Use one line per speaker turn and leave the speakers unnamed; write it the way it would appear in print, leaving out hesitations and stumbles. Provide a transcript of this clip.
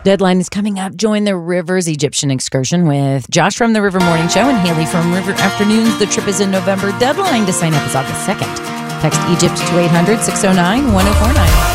Deadline is coming up. Join the Rivers Egyptian excursion with Josh from the River Morning Show and Haley from River Afternoons. The trip is in November. Deadline to sign up is August 2nd. Text Egypt to 800-609-1049.